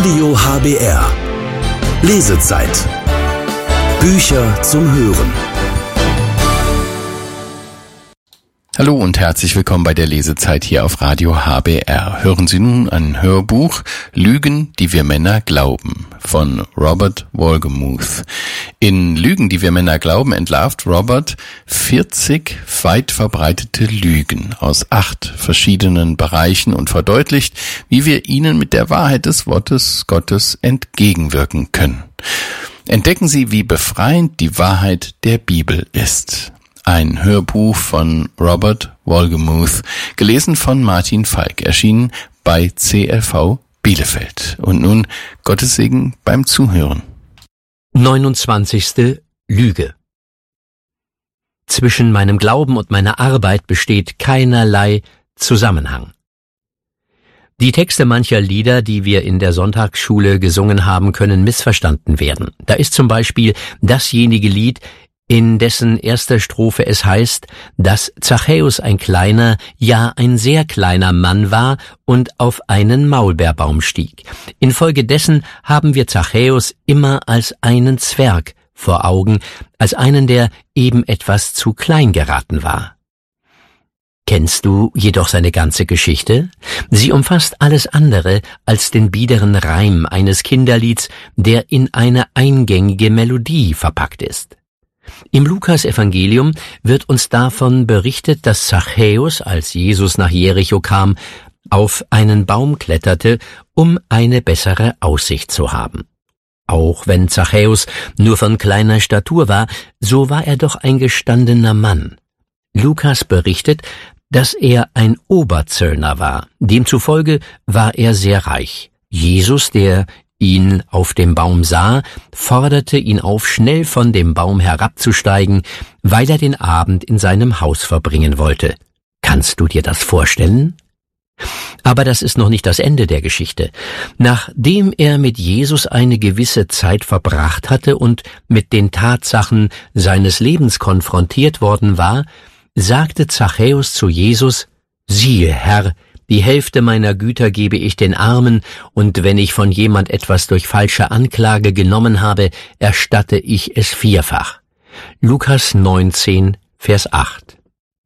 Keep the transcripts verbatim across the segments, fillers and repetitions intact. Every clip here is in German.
Radio H B R. Lesezeit. Bücher zum Hören. Hallo und herzlich willkommen bei der Lesezeit hier auf Radio H B R. Hören Sie nun ein Hörbuch Lügen, die wir Männer glauben von Robert Wolgemuth. In Lügen, die wir Männer glauben, entlarvt Robert vierzig weit verbreitete Lügen aus acht verschiedenen Bereichen und verdeutlicht, wie wir ihnen mit der Wahrheit des Wortes Gottes entgegenwirken können. Entdecken Sie, wie befreiend die Wahrheit der Bibel ist. Ein Hörbuch von Robert Wolgemuth, gelesen von Martin Falk, erschienen bei C L V Bielefeld. Und nun Gottes Segen beim Zuhören. neunundzwanzigste Lüge. Zwischen meinem Glauben und meiner Arbeit besteht keinerlei Zusammenhang. Die Texte mancher Lieder, die wir in der Sonntagsschule gesungen haben, können missverstanden werden. Da ist zum Beispiel dasjenige Lied, in dessen erster Strophe es heißt, dass Zachäus ein kleiner, ja ein sehr kleiner Mann war und auf einen Maulbeerbaum stieg. Infolgedessen haben wir Zachäus immer als einen Zwerg vor Augen, als einen, der eben etwas zu klein geraten war. Kennst du jedoch seine ganze Geschichte? Sie umfasst alles andere als den biederen Reim eines Kinderlieds, der in eine eingängige Melodie verpackt ist. Im Lukas-Evangelium wird uns davon berichtet, dass Zachäus, als Jesus nach Jericho kam, auf einen Baum kletterte, um eine bessere Aussicht zu haben. Auch wenn Zachäus nur von kleiner Statur war, so war er doch ein gestandener Mann. Lukas berichtet, dass er ein Oberzöllner war, demzufolge war er sehr reich. Jesus, der ihn auf dem Baum sah, forderte ihn auf, schnell von dem Baum herabzusteigen, weil er den Abend in seinem Haus verbringen wollte. Kannst du dir das vorstellen? Aber das ist noch nicht das Ende der Geschichte. Nachdem er mit Jesus eine gewisse Zeit verbracht hatte und mit den Tatsachen seines Lebens konfrontiert worden war, sagte Zachäus zu Jesus: »Siehe, Herr, die Hälfte meiner Güter gebe ich den Armen, und wenn ich von jemand etwas durch falsche Anklage genommen habe, erstatte ich es vierfach.« Lukas neunzehn, Vers acht.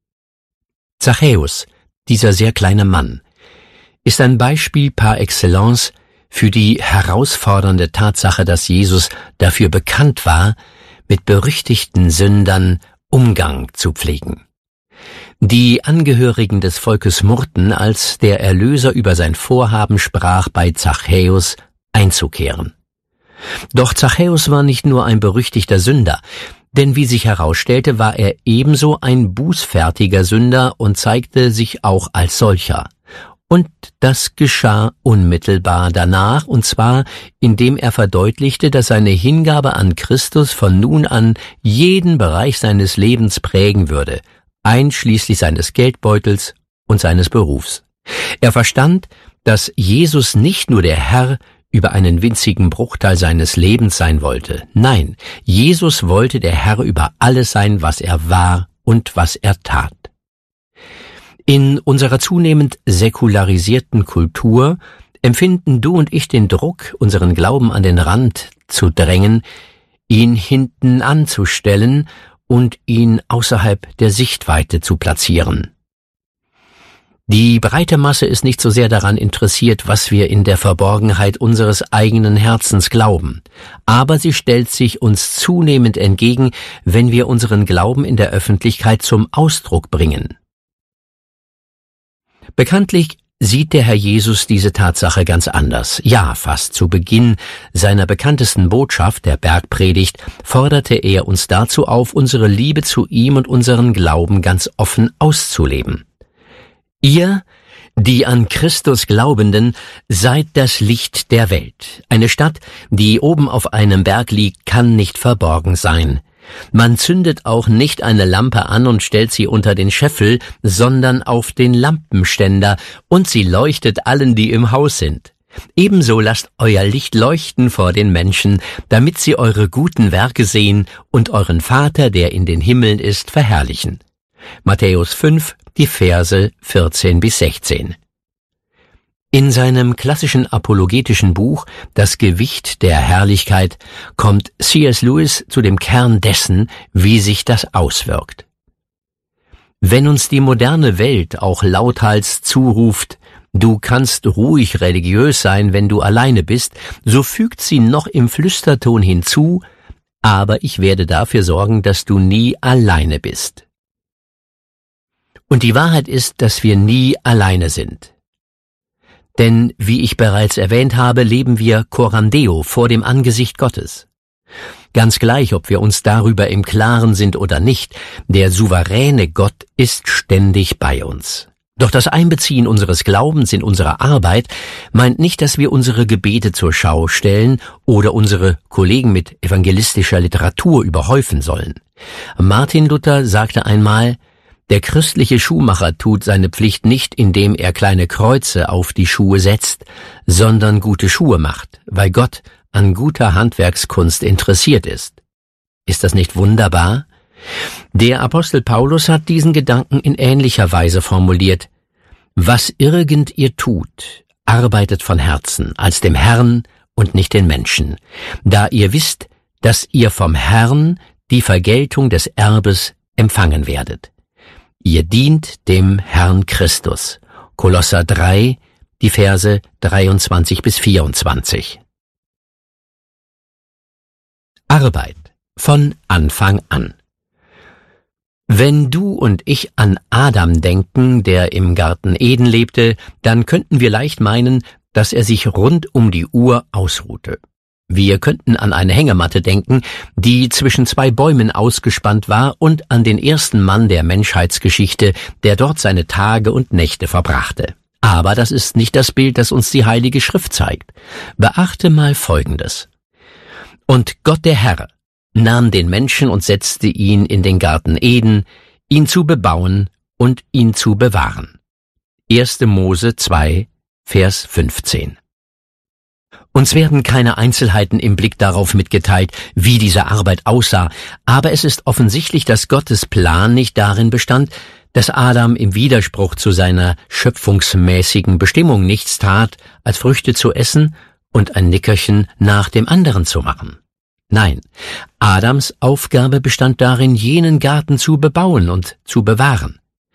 Zachäus, dieser sehr kleine Mann, ist ein Beispiel par excellence für die herausfordernde Tatsache, dass Jesus dafür bekannt war, mit berüchtigten Sündern Umgang zu pflegen. Die Angehörigen des Volkes murrten, als der Erlöser über sein Vorhaben sprach, bei Zachäus einzukehren. Doch Zachäus war nicht nur ein berüchtigter Sünder, denn wie sich herausstellte, war er ebenso ein bußfertiger Sünder und zeigte sich auch als solcher. Und das geschah unmittelbar danach, und zwar indem er verdeutlichte, dass seine Hingabe an Christus von nun an jeden Bereich seines Lebens prägen würde, einschließlich seines Geldbeutels und seines Berufs. Er verstand, dass Jesus nicht nur der Herr über einen winzigen Bruchteil seines Lebens sein wollte. Nein, Jesus wollte der Herr über alles sein, was er war und was er tat. In unserer zunehmend säkularisierten Kultur empfinden du und ich den Druck, unseren Glauben an den Rand zu drängen, ihn hinten anzustellen und ihn außerhalb der Sichtweite zu platzieren. Die breite Masse ist nicht so sehr daran interessiert, was wir in der Verborgenheit unseres eigenen Herzens glauben, aber sie stellt sich uns zunehmend entgegen, wenn wir unseren Glauben in der Öffentlichkeit zum Ausdruck bringen. Bekanntlich sieht der Herr Jesus diese Tatsache ganz anders. Ja, fast zu Beginn seiner bekanntesten Botschaft, der Bergpredigt, forderte er uns dazu auf, unsere Liebe zu ihm und unseren Glauben ganz offen auszuleben. Ihr, die an Christus Glaubenden, seid das Licht der Welt. Eine Stadt, die oben auf einem Berg liegt, kann nicht verborgen sein. Man zündet auch nicht eine Lampe an und stellt sie unter den Scheffel, sondern auf den Lampenständer, und sie leuchtet allen, die im Haus sind. Ebenso lasst euer Licht leuchten vor den Menschen, damit sie eure guten Werke sehen und euren Vater, der in den Himmeln ist, verherrlichen. Matthäus fünf, die Verse vierzehn bis sechzehn. In seinem klassischen apologetischen Buch Das Gewicht der Herrlichkeit kommt C S Lewis zu dem Kern dessen, wie sich das auswirkt. Wenn uns die moderne Welt auch lauthals zuruft, du kannst ruhig religiös sein, wenn du alleine bist, so fügt sie noch im Flüsterton hinzu, aber ich werde dafür sorgen, dass du nie alleine bist. Und die Wahrheit ist, dass wir nie alleine sind. Denn, wie ich bereits erwähnt habe, leben wir coram Deo, vor dem Angesicht Gottes. Ganz gleich, ob wir uns darüber im Klaren sind oder nicht, der souveräne Gott ist ständig bei uns. Doch das Einbeziehen unseres Glaubens in unsere Arbeit meint nicht, dass wir unsere Gebete zur Schau stellen oder unsere Kollegen mit evangelistischer Literatur überhäufen sollen. Martin Luther sagte einmal, der christliche Schuhmacher tut seine Pflicht nicht, indem er kleine Kreuze auf die Schuhe setzt, sondern gute Schuhe macht, weil Gott an guter Handwerkskunst interessiert ist. Ist das nicht wunderbar? Der Apostel Paulus hat diesen Gedanken in ähnlicher Weise formuliert. Was irgend ihr tut, arbeitet von Herzen, als dem Herrn und nicht den Menschen, da ihr wisst, dass ihr vom Herrn die Vergeltung des Erbes empfangen werdet. Ihr dient dem Herrn Christus. Kolosser drei, die Verse dreiundzwanzig bis vierundzwanzig. Arbeit von Anfang an. Wenn du und ich an Adam denken, der im Garten Eden lebte, dann könnten wir leicht meinen, dass er sich rund um die Uhr ausruhte. Wir könnten an eine Hängematte denken, die zwischen zwei Bäumen ausgespannt war, und an den ersten Mann der Menschheitsgeschichte, der dort seine Tage und Nächte verbrachte. Aber das ist nicht das Bild, das uns die Heilige Schrift zeigt. Beachte mal Folgendes. Und Gott der Herr nahm den Menschen und setzte ihn in den Garten Eden, ihn zu bebauen und ihn zu bewahren. erster Mose zwei, Vers fünfzehn. Uns werden keine Einzelheiten im Blick darauf mitgeteilt, wie diese Arbeit aussah, aber es ist offensichtlich, dass Gottes Plan nicht darin bestand, dass Adam im Widerspruch zu seiner schöpfungsmäßigen Bestimmung nichts tat, als Früchte zu essen und ein Nickerchen nach dem anderen zu machen. Nein, Adams Aufgabe bestand darin, jenen Garten zu bebauen und zu bewahren.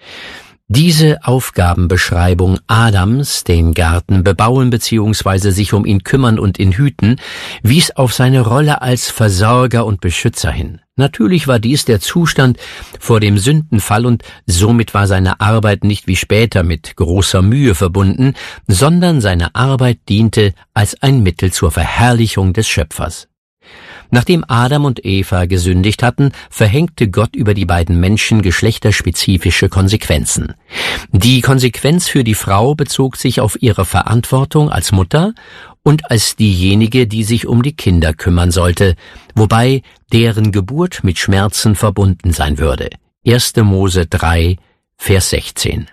Diese Aufgabenbeschreibung Adams, den Garten bebauen bzw. sich um ihn kümmern und ihn hüten, wies auf seine Rolle als Versorger und Beschützer hin. Natürlich war dies der Zustand vor dem Sündenfall und somit war seine Arbeit nicht wie später mit großer Mühe verbunden, sondern seine Arbeit diente als ein Mittel zur Verherrlichung des Schöpfers. Nachdem Adam und Eva gesündigt hatten, verhängte Gott über die beiden Menschen geschlechterspezifische Konsequenzen. Die Konsequenz für die Frau bezog sich auf ihre Verantwortung als Mutter und als diejenige, die sich um die Kinder kümmern sollte, wobei deren Geburt mit Schmerzen verbunden sein würde. erster Mose drei, Vers sechzehn.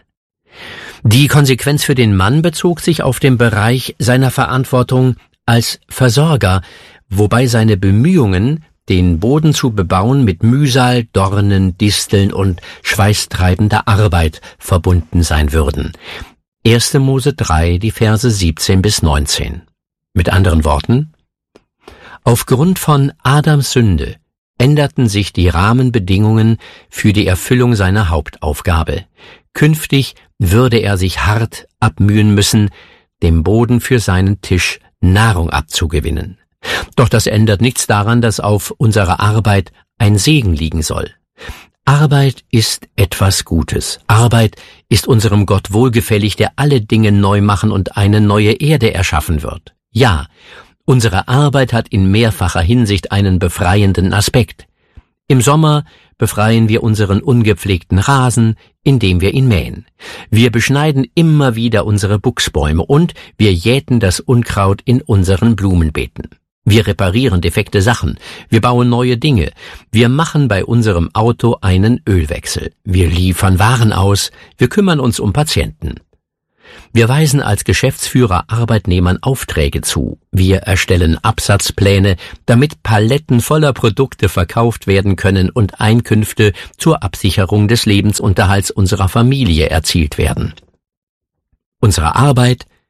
Die Konsequenz für den Mann bezog sich auf den Bereich seiner Verantwortung als Versorger, wobei seine Bemühungen, den Boden zu bebauen, mit Mühsal, Dornen, Disteln und schweißtreibender Arbeit verbunden sein würden. erster Mose drei, die Verse siebzehn bis neunzehn. Mit anderen Worten, aufgrund von Adams Sünde änderten sich die Rahmenbedingungen für die Erfüllung seiner Hauptaufgabe. Künftig würde er sich hart abmühen müssen, dem Boden für seinen Tisch Nahrung abzugewinnen. Doch das ändert nichts daran, dass auf unserer Arbeit ein Segen liegen soll. Arbeit ist etwas Gutes. Arbeit ist unserem Gott wohlgefällig, der alle Dinge neu machen und eine neue Erde erschaffen wird. Ja, unsere Arbeit hat in mehrfacher Hinsicht einen befreienden Aspekt. Im Sommer befreien wir unseren ungepflegten Rasen, indem wir ihn mähen. Wir beschneiden immer wieder unsere Buchsbäume und wir jäten das Unkraut in unseren Blumenbeeten. Wir reparieren defekte Sachen, wir bauen neue Dinge, wir machen bei unserem Auto einen Ölwechsel, wir liefern Waren aus, wir kümmern uns um Patienten. Wir weisen als Geschäftsführer Arbeitnehmern Aufträge zu, wir erstellen Absatzpläne, damit Paletten voller Produkte verkauft werden können und Einkünfte zur Absicherung des Lebensunterhalts unserer Familie erzielt werden. Unsere Arbeit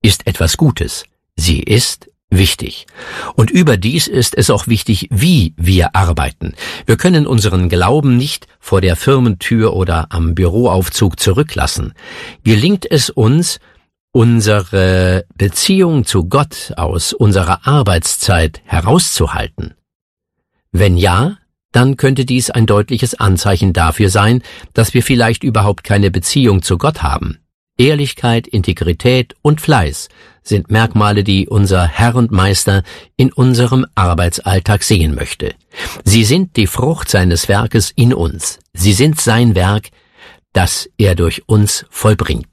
ist etwas Gutes. Sie ist wichtig. Und überdies ist es auch wichtig, wie wir arbeiten. Wir können unseren Glauben nicht vor der Firmentür oder am Büroaufzug zurücklassen. Gelingt es uns, unsere Beziehung zu Gott aus unserer Arbeitszeit herauszuhalten? Wenn ja, dann könnte dies ein deutliches Anzeichen dafür sein, dass wir vielleicht überhaupt keine Beziehung zu Gott haben. Ehrlichkeit, Integrität und Fleiß sind Merkmale, die unser Herr und Meister in unserem Arbeitsalltag sehen möchte. Sie sind die Frucht seines Werkes in uns. Sie sind sein Werk, das er durch uns vollbringt.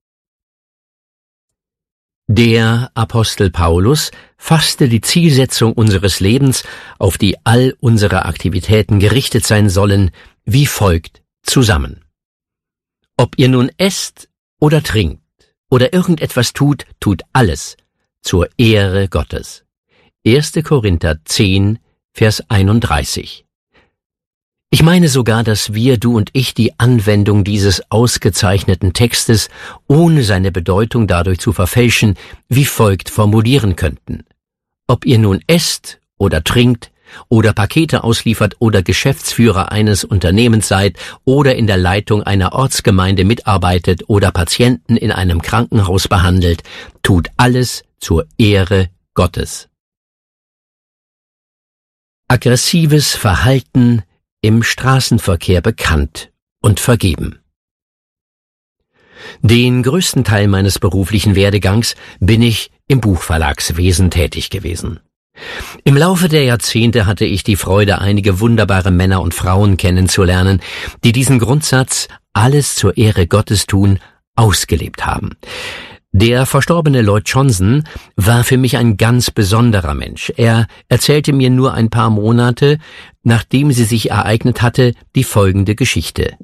Der Apostel Paulus fasste die Zielsetzung unseres Lebens, auf die all unsere Aktivitäten gerichtet sein sollen, wie folgt zusammen. Ob ihr nun esst oder trinkt oder irgendetwas tut, tut alles zur Ehre Gottes. erster Korinther zehn, Vers einunddreißig. Ich meine sogar, dass wir, du und ich, die Anwendung dieses ausgezeichneten Textes, ohne seine Bedeutung dadurch zu verfälschen, wie folgt formulieren könnten. Ob ihr nun esst oder trinkt oder Pakete ausliefert oder Geschäftsführer eines Unternehmens seid oder in der Leitung einer Ortsgemeinde mitarbeitet oder Patienten in einem Krankenhaus behandelt, tut alles zur Ehre Gottes. Aggressives Verhalten im Straßenverkehr bekannt und vergeben. Den größten Teil meines beruflichen Werdegangs bin ich im Buchverlagswesen tätig gewesen. Im Laufe der Jahrzehnte hatte ich die Freude, einige wunderbare Männer und Frauen kennenzulernen, die diesen Grundsatz, alles zur Ehre Gottes tun, ausgelebt haben. Der verstorbene Lloyd Johnson war für mich ein ganz besonderer Mensch. Er erzählte mir nur ein paar Monate, nachdem sie sich ereignet hatte, die folgende Geschichte.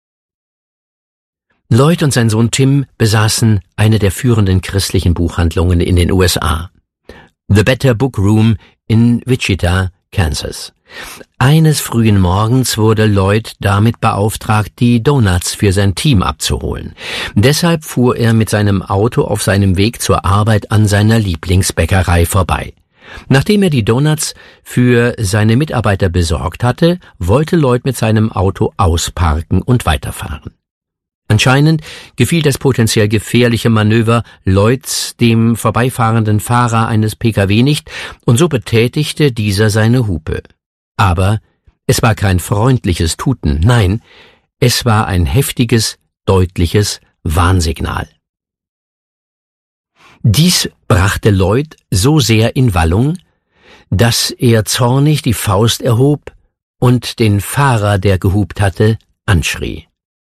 Lloyd und sein Sohn Tim besaßen eine der führenden christlichen Buchhandlungen in den U S A. The Better Book Room in Wichita, Kansas. Eines frühen Morgens wurde Lloyd damit beauftragt, die Donuts für sein Team abzuholen. Deshalb fuhr er mit seinem Auto auf seinem Weg zur Arbeit an seiner Lieblingsbäckerei vorbei. Nachdem er die Donuts für seine Mitarbeiter besorgt hatte, wollte Lloyd mit seinem Auto ausparken und weiterfahren. Anscheinend gefiel das potenziell gefährliche Manöver Lloyds dem vorbeifahrenden Fahrer eines P K W nicht, und so betätigte dieser seine Hupe. Aber es war kein freundliches Tuten, nein, es war ein heftiges, deutliches Warnsignal. Dies brachte Lloyd so sehr in Wallung, dass er zornig die Faust erhob und den Fahrer, der gehupt hatte, anschrie.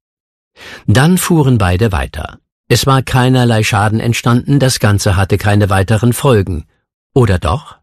Dann fuhren beide weiter. Es war keinerlei Schaden entstanden, das Ganze hatte keine weiteren Folgen. Oder doch?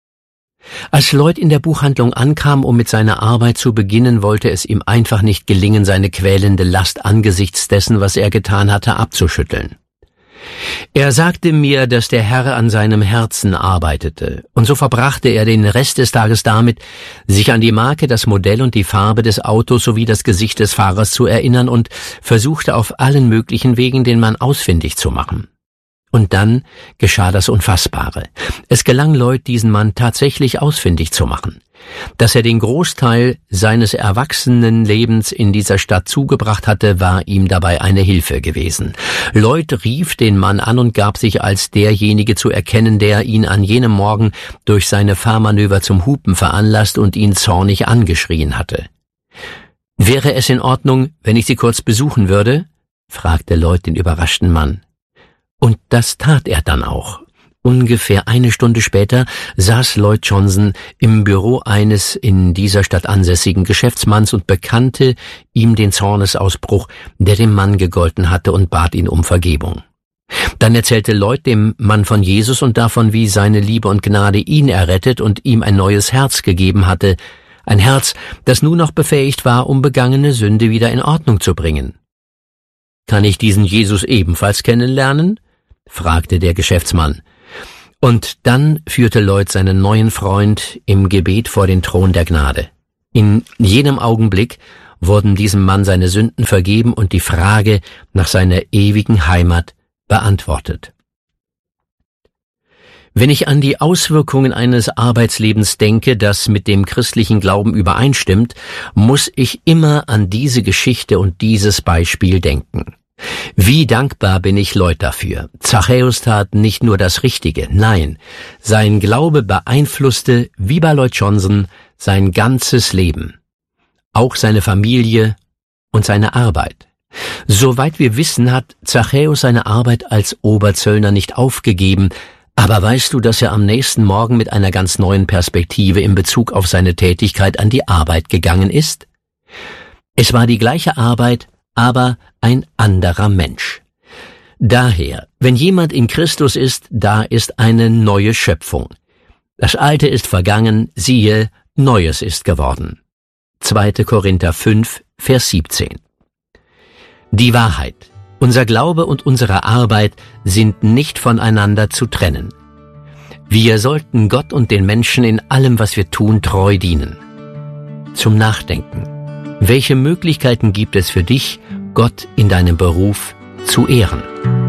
Als Lloyd in der Buchhandlung ankam, um mit seiner Arbeit zu beginnen, wollte es ihm einfach nicht gelingen, seine quälende Last angesichts dessen, was er getan hatte, abzuschütteln. Er sagte mir, dass der Herr an seinem Herzen arbeitete, und so verbrachte er den Rest des Tages damit, sich an die Marke, das Modell und die Farbe des Autos sowie das Gesicht des Fahrers zu erinnern und versuchte auf allen möglichen Wegen, den Mann ausfindig zu machen. Und dann geschah das Unfassbare. Es gelang Lloyd, diesen Mann tatsächlich ausfindig zu machen. Dass er den Großteil seines Erwachsenenlebens in dieser Stadt zugebracht hatte, war ihm dabei eine Hilfe gewesen. Lloyd rief den Mann an und gab sich als derjenige zu erkennen, der ihn an jenem Morgen durch seine Fahrmanöver zum Hupen veranlasst und ihn zornig angeschrien hatte. »Wäre es in Ordnung, wenn ich Sie kurz besuchen würde?« fragte Lloyd den überraschten Mann. Und das tat er dann auch. Ungefähr eine Stunde später saß Lloyd Johnson im Büro eines in dieser Stadt ansässigen Geschäftsmanns und bekannte ihm den Zornesausbruch, der dem Mann gegolten hatte, und bat ihn um Vergebung. Dann erzählte Lloyd dem Mann von Jesus und davon, wie seine Liebe und Gnade ihn errettet und ihm ein neues Herz gegeben hatte, ein Herz, das nun noch befähigt war, um begangene Sünde wieder in Ordnung zu bringen. »Kann ich diesen Jesus ebenfalls kennenlernen?« fragte der Geschäftsmann. Und dann führte Lloyd seinen neuen Freund im Gebet vor den Thron der Gnade. In jenem Augenblick wurden diesem Mann seine Sünden vergeben und die Frage nach seiner ewigen Heimat beantwortet. Wenn ich an die Auswirkungen eines Arbeitslebens denke, das mit dem christlichen Glauben übereinstimmt, muss ich immer an diese Geschichte und dieses Beispiel denken. Wie dankbar bin ich Lloyd dafür. Zachäus tat nicht nur das Richtige, nein, sein Glaube beeinflusste, wie bei Lloyd Johnson, sein ganzes Leben. Auch seine Familie und seine Arbeit. Soweit wir wissen, hat Zachäus seine Arbeit als Oberzöllner nicht aufgegeben, aber weißt du, dass er am nächsten Morgen mit einer ganz neuen Perspektive in Bezug auf seine Tätigkeit an die Arbeit gegangen ist? Es war die gleiche Arbeit, aber ein anderer Mensch. Daher, wenn jemand in Christus ist, da ist eine neue Schöpfung. Das Alte ist vergangen, siehe, Neues ist geworden. zweiter Korinther fünf, Vers siebzehn. Die Wahrheit, unser Glaube und unsere Arbeit sind nicht voneinander zu trennen. Wir sollten Gott und den Menschen in allem, was wir tun, treu dienen. Zum Nachdenken. Welche Möglichkeiten gibt es für dich, Gott in deinem Beruf zu ehren?